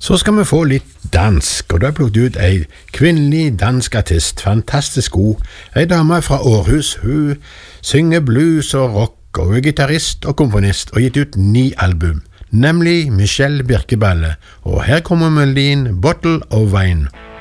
Så skal vi få litt dansk, og da har jeg plukket ut ei kvinnelig dansk artist, fantastisk god. Ei dame fra Aarhus, hun synger blues og rock, og hun er gitarist og komponist, og gitt ut 9 album, nemlig Michelle Birkeballe, og her kommer melodien Bottle of Wine.